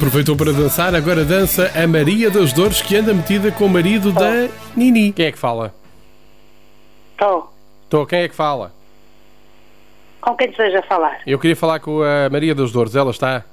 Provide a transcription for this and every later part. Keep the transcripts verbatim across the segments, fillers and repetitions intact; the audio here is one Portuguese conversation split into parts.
Aproveitou para dançar, agora dança a Maria das Dores, que anda metida com o marido oh. da Nini. Quem é que fala? Estou. Estou, quem é que fala? Com quem deseja falar? Eu queria falar com a Maria das Dores, ela está?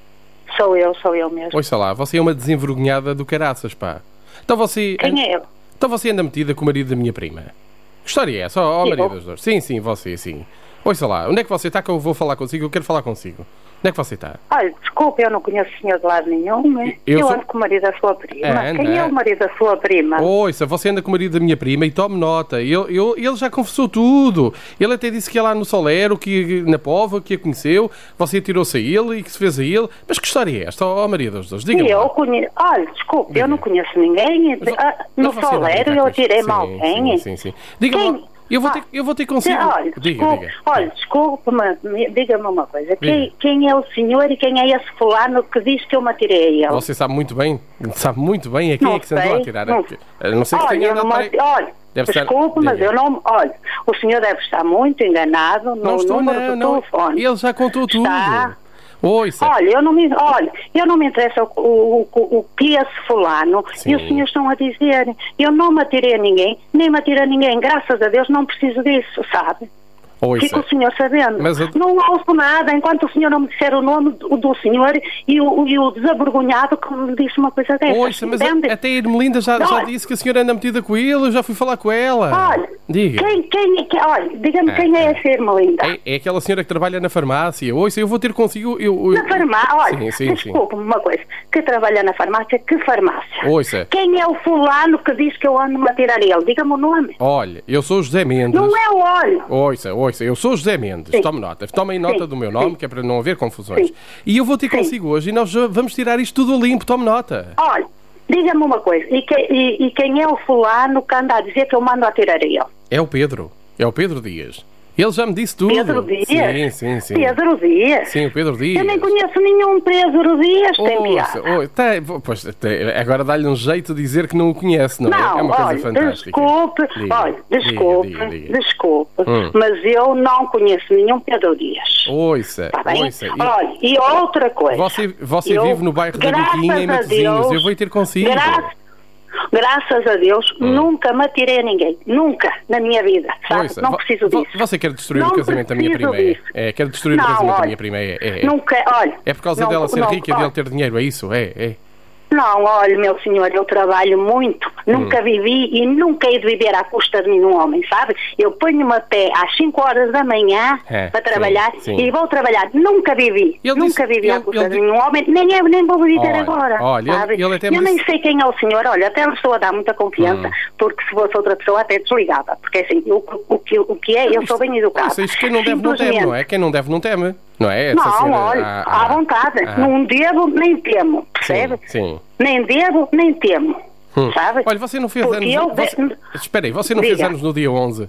Sou eu, sou eu mesmo. Ouça lá, você é uma desenvergonhada do caraças, pá. Então você... Quem é eu? Então você anda metida com o marido da minha prima. Que história é essa? Ó, oh, Maria das Dores. Sim, sim, você, sim. Ouça lá, onde é que você está que eu vou falar consigo? Eu quero falar consigo. Onde é que você está? Olha, desculpe, eu não conheço o senhor de lado nenhum. Eu, eu sou... ando com o marido da sua prima. Anda. Quem é o marido da sua prima? Ouça, você anda com o marido da minha prima e tome nota. Ele, ele, ele já confessou tudo. Ele até disse que ia lá no Solero, que na Póvoa, que a conheceu. Você atirou-se a ele e que se fez a ele. Mas que história é esta, ó oh, Maria dos Dores? Diga-me. Eu conheço... Olha, desculpe, Diga. eu não conheço ninguém. Mas, ah, no Solero eu atirei-me alguém. Sim, sim, sim. Diga-me. Eu vou, ter, eu vou ter consigo... Olha, diga, desculpe, diga. Olha, desculpe-me, diga-me uma coisa. Quem, quem é o senhor e quem é esse fulano que diz que eu me atirei a ele? Você sabe muito bem, sabe muito bem a quem não é que se andou a atirar. Não, não sei se olha, tem andado não, para... olha desculpe, mas eu não... Olha, o senhor deve estar muito enganado no não estou, número não, do não. telefone. Ele já contou tudo. Está... Ouça. Olha, eu não me, olha, eu não me interessa o, o, o, o que esse fulano Sim. e os senhores estão a dizer. Eu não me atirei a ninguém, nem me atirei a ninguém. Graças a Deus não preciso disso, sabe? Ouça. Fica o senhor sabendo. Mas eu... Não ouço nada enquanto o senhor não me disser o nome do, do senhor e o, e o desavergonhado que me disse uma coisa dessa. Ouça, mas a, até a Irmelinda já, já disse que a senhora anda metida com ele, eu já fui falar com ela. Olha, diga. Quem, quem é que, olha, diga-me ah, quem é essa Irmelinda. É, é aquela senhora que trabalha na farmácia. Ouça, eu vou ter consigo... Eu, eu... Na farmácia? Olha, sim, sim, desculpe-me uma coisa. Que trabalha na farmácia, que farmácia? Ouça. Quem é o fulano que diz que eu ando-me a tirar ele? Diga-me o nome. Olha, eu sou José Mendes. Não é o olho. Ouça, ouça, eu sou José Mendes. Sim. Tome nota. Tomem nota Sim. do meu nome, Sim. que é para não haver confusões. Sim. E eu vou ter Sim. consigo hoje e nós vamos tirar isto tudo a limpo. Tome nota. Olha, diga-me uma coisa. E, que, e, e quem é o fulano que anda a dizer que eu mando a tirar ele? É o Pedro. É o Pedro Dias. Ele já me disse tudo. Pedro Dias? Sim, sim, sim. Pedro Dias? Sim, o Pedro Dias. Eu nem conheço nenhum Pedro Dias, tem piada. Oh, tá, pois, tá, agora dá-lhe um jeito de dizer que não o conhece, não, não é? É uma olha, coisa fantástica. Desculpe, diga, olha, desculpe, diga, diga, diga. desculpe, hum. mas eu não conheço nenhum Pedro Dias. Ouça, tá bem? ouça. Olha, e outra coisa. Você, você eu, vive no bairro da Biquinha, em Matosinhos, eu vou ir ter consigo. Graças Graças a Deus, hum. nunca me atirei a ninguém. Nunca, na minha vida. Sabe? Ouça, não preciso disso. Você quer destruir não o casamento da minha prima? É, é, quer destruir não, o casamento olha, da minha prima? É, é, é. Nunca, olha. É por causa não, dela ser não, rica e olha, dele ter dinheiro, é isso? É, é. Não, olha, meu senhor, eu trabalho muito, nunca hum. vivi e nunca hei de viver à custa de nenhum homem, sabe? Eu ponho-me a pé às cinco horas da manhã é, para trabalhar sim, sim. e vou trabalhar. Nunca vivi, ele nunca disse, vivi à custa ele, de nenhum homem, nem, é, nem vou viver olha, agora, olha, sabe? Ele, ele até eu nem disse... sei quem é o senhor, olha, até lhe estou a dar muita confiança, hum. porque se fosse outra pessoa até desligava, porque assim, o, o, que, o que é, eu isto, sou bem educado. Isso, isto quem não deve não teme, não é? Quem não deve não teme. Não é? Não, senhora, olha, ah, à ah, vontade, ah, não devo nem temo, percebe? Sim, sim. Nem devo nem temo, hum. sabe? Olha, você não fez Porque anos... Eu... Você... Espera aí, você não Diga. fez anos no dia onze?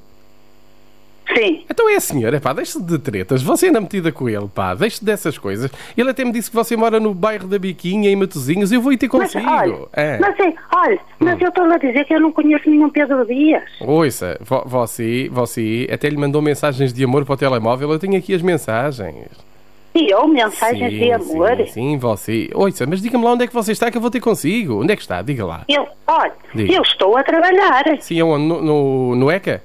Sim. Então é a senhora, pá, deixe de tretas, você anda metida com ele, pá, deixe dessas coisas. Ele até me disse que você mora no bairro da Biquinha, em Matosinhos, eu vou ir ter consigo. Mas, olha, é. mas, olha, mas hum. eu estou a dizer que eu não conheço nenhum Pedro Dias. Ouça, vo você, você até lhe mandou mensagens de amor para o telemóvel, eu tenho aqui as mensagens. E eu, mensagens sim, de amor? Sim, sim, você. Ouça, mas diga-me lá onde é que você está que eu vou ter consigo. Onde é que está? Diga lá. Eu, olha, diga. eu estou a trabalhar. Sim, onde? No, no, no ECA?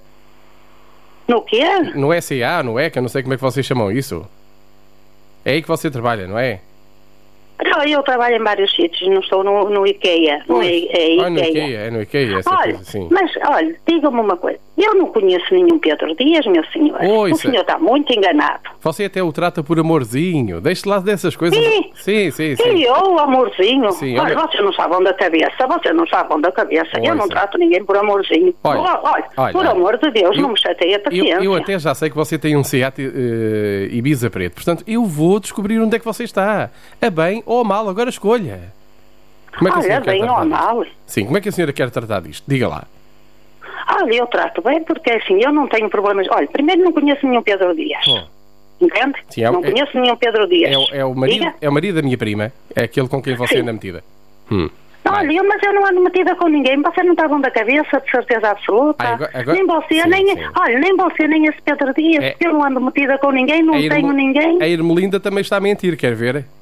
No quê? No S E A, no ECA, não sei como é que vocês chamam isso. É aí que você trabalha, não é? Não, eu trabalho em vários sítios, não estou no, no IKEA. No I, é IKEA. Ah, no IKEA, é no IKEA, essa olha, coisa, sim. Mas, olha, diga-me uma coisa. Eu não conheço nenhum Pedro Dias, meu senhor. Ouça. O senhor está muito enganado. Você até o trata por amorzinho. Deixe-te lá dessas coisas. Sim, sim, sim. sim. E eu, amorzinho? Sim, olha, olha... você não sabe onde da cabeça. Você não sabe onde da cabeça. Ouça. Eu não trato ninguém por amorzinho. Olha, olha, olha por olha. amor de Deus, eu, não me chateia a paciência. Eu, eu até já sei que você tem um Seat uh, Ibiza preto. Portanto, eu vou descobrir onde é que você está. A bem ou a mal, agora escolha. Como é que olha, a bem ou mal. Sim, como é que a senhora quer tratar disto? Diga lá. Olha, eu trato bem porque assim, eu não tenho problemas. Olha, primeiro não conheço nenhum Pedro Dias. Oh. Entende? Sim, é, não é, conheço nenhum Pedro Dias. É, o, é, o marido, é o marido da minha prima. É aquele com quem você sim. anda metida. Hum. Olha, eu, mas eu não ando metida com ninguém. Você não está bom da cabeça, de certeza absoluta. Ah, agora, agora... Nem você, sim, nem... Sim. Olha, nem você, nem esse Pedro Dias. É... Eu não ando metida com ninguém, não a tenho Irmo... ninguém. A Irmelinda também está a mentir, quer ver?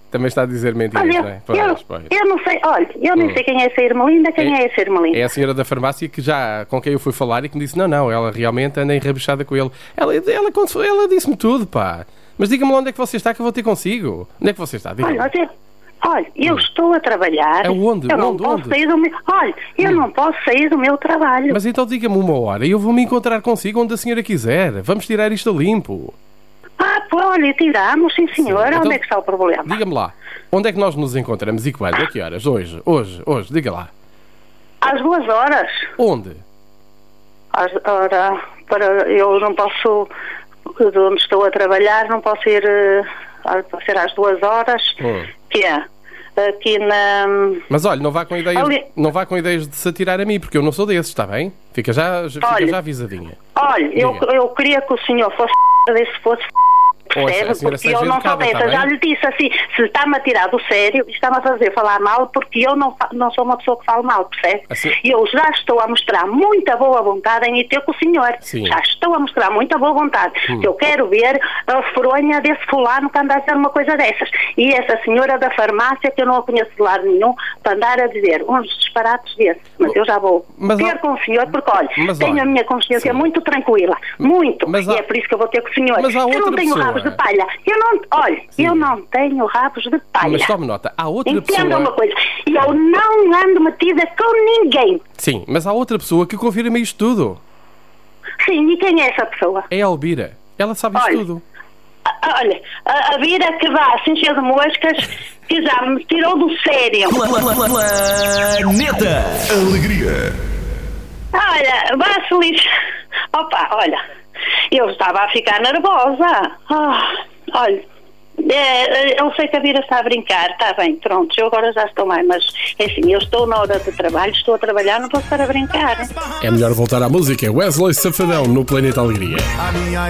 Também está a dizer mentiras, olha, não é? Pois, eu, pois. eu não sei, olha, eu nem hum. sei quem é essa Irmelinda, quem é, é essa Irmelinda. É a senhora da farmácia que já, com quem eu fui falar e que me disse, não, não, ela realmente anda enrabixada com ele. Ela, ela, ela, ela disse-me tudo, pá. Mas diga-me lá onde é que você está que eu vou ter consigo. Onde é que você está? Diga-me. Olha, olha, eu hum. estou a trabalhar. Aonde? Eu não onde, posso onde? sair do meu, olha, eu hum. não posso sair do meu trabalho. Mas então diga-me uma hora e eu vou me encontrar consigo onde a senhora quiser. Vamos tirar isto a limpo. Ah, pô, olha, tiramos, sim senhora. Então, onde é que está o problema? Diga-me lá, onde é que nós nos encontramos e quando? A que horas? Hoje, hoje, hoje, diga lá. Às duas horas. Onde? Às, ora, para, eu não posso, de onde estou a trabalhar, não posso ir, uh, pode ser às duas horas, hum. que é aqui na... Mas olha, não vá com ideias, Ali... não vá com ideias de se atirar a mim, porque eu não sou desses, está bem? Fica já, fica olha, já avisadinha. Olha, eu, eu queria que o senhor fosse se fosse percebe, porque eu não sou dessa, tá já lhe disse assim, se está-me a tirar do sério, está-me a fazer falar mal, porque eu não, não sou uma pessoa que fala mal, percebe? Assim... E eu já estou a mostrar muita boa vontade em ir ter com o senhor. Sim. Já estou a mostrar muita boa vontade. Hum. Eu quero ver a fronha desse fulano que anda a dizer uma coisa dessas. E essa senhora da farmácia, que eu não a conheço de lado nenhum, para andar a dizer uns disparates desses. Mas eu já vou mas, ter com o senhor, porque olha, mas, tenho olha, a minha consciência sim. muito tranquila, muito. Mas, e é por isso que eu vou ter com o senhor. Mas eu não tenho rabo de palha. Eu não, olha, sim. eu não tenho rabos de palha. Mas tome nota, há outra Entenda pessoa... uma coisa, eu não ando metida com ninguém. Sim, mas há outra pessoa que confirma isto tudo. Sim, e quem é essa pessoa? É a Elbira, ela sabe olha, isto tudo. A, olha, a, a Vira que vá assim cheia de moscas, que já me tirou do sério. Planeta Alegria. Olha, vá-se lixo. Opa, olha... Eu estava a ficar nervosa. Ah, olha, é, eu sei que a Vira está a brincar, está bem, pronto, eu agora já estou mais, mas enfim, eu estou na hora de trabalho, estou a trabalhar, não posso estar a brincar. É melhor voltar à música. Wesley Safadão no Planeta Alegria.